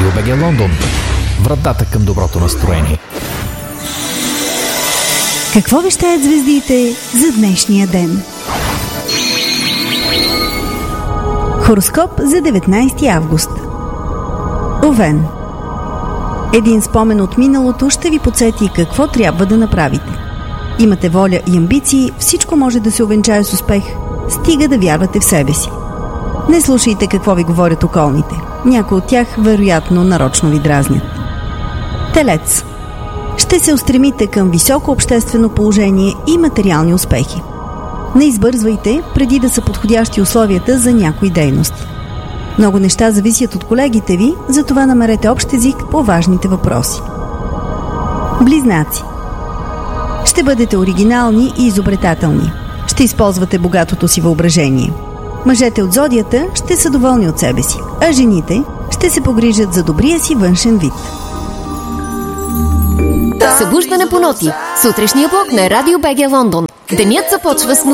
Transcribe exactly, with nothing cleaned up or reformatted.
Радио БГ Лондон. Вратата към доброто настроение. Какво вещаят звездите за днешния ден? Хороскоп за деветнайсети август. Овен. Един спомен от миналото ще ви подсети какво трябва да направите. Имате воля и амбиции, всичко може да се увенчае с успех, стига да вярвате в себе си. Не слушайте какво ви говорят околните. Някои от тях вероятно нарочно ви дразнят. Телец. Ще се устремите към високо обществено положение и материални успехи. Не избързвайте преди да са подходящи условията за някои дейности. Много неща зависят от колегите ви, затова намерете общ език по важните въпроси. Близнаци. Ще бъдете оригинални и изобретателни. Ще използвате богатото си въображение. Мъжете от зодията ще са доволни от себе си, а жените ще се погрижат за добрия си външен вид. Събуждане по ноти. Сутрешния блок на Радио БГ Лондон. Денят започва с